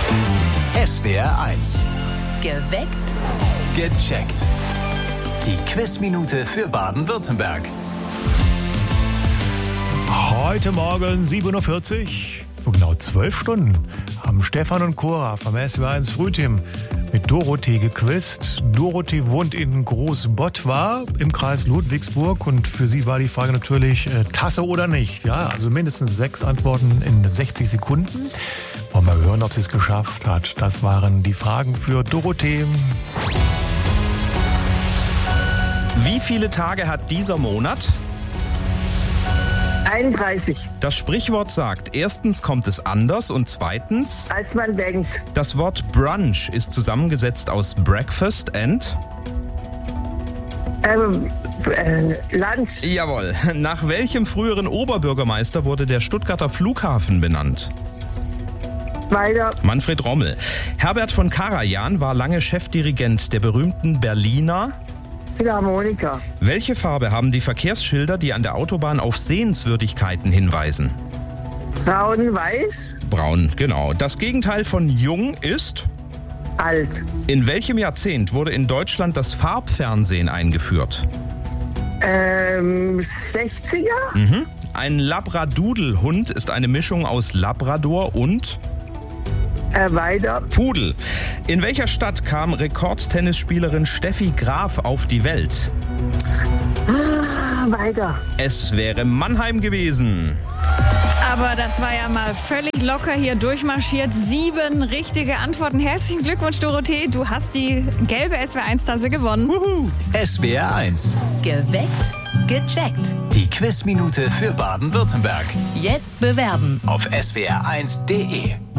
SWR 1. Geweckt. Gecheckt. Die Quizminute für Baden-Württemberg. Heute Morgen 7.40 Uhr, vor genau 12 Stunden, haben Stefan und Cora vom SWR 1 Frühteam mit Dorothee gequizt. Dorothee wohnt in Großbottwar im Kreis Ludwigsburg und für sie war die Frage natürlich, Tasse oder nicht. Ja, also mindestens 6 Antworten in 60 Sekunden. Wollen wir hören, ob sie es geschafft hat. Das waren die Fragen für Dorothee. Wie viele Tage hat dieser Monat? 31. Das Sprichwort sagt, erstens kommt es anders und zweitens, Als man denkt. das Wort Brunch ist zusammengesetzt aus Breakfast and... Lunch. Jawohl. Nach welchem früheren Oberbürgermeister wurde der Stuttgarter Flughafen benannt? Weiter. Manfred Rommel. Herbert von Karajan war lange Chefdirigent der berühmten Berliner... Philharmoniker. Welche Farbe haben die Verkehrsschilder, die an der Autobahn auf Sehenswürdigkeiten hinweisen? Braun, weiß. Braun, genau. Das Gegenteil von jung ist? Alt. In welchem Jahrzehnt wurde in Deutschland das Farbfernsehen eingeführt? 60er. Ein Labradoodle-Hund ist eine Mischung aus Labrador und Weiter. Pudel. In welcher Stadt kam Rekordtennisspielerin Steffi Graf auf die Welt? Weiter. Es wäre Mannheim gewesen. Aber das war ja mal völlig locker hier durchmarschiert. 7 richtige Antworten. Herzlichen Glückwunsch, Dorothee. Du hast die gelbe SWR1-Tasse gewonnen. SWR 1. Geweckt. Gecheckt. Die Quizminute für Baden-Württemberg. Jetzt bewerben. Auf swr1.de.